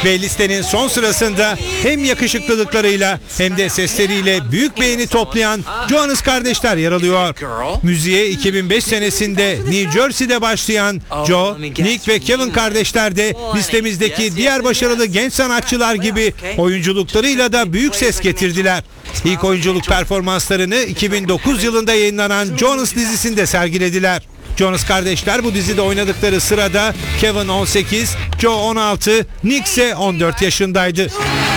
Ve listenin son sırasında hem yakışıklılıklarıyla hem de sesleriyle büyük beğeni toplayan Jonas kardeşler yer alıyor. Müziğe 2005 senesinde New Jersey'de başlayan Joe, Nick ve Kevin kardeşler de listemizdeki diğer başarılı genç sanatçılar gibi oyunculuklarıyla da büyük ses getirdiler. İlk oyunculuk performanslarını 2009 yılında yayınlanan Jonas dizisinde sergilediler. Jonas kardeşler bu dizide oynadıkları sırada Kevin 18, Joe 16, Nick ise 14 yaşındaydı.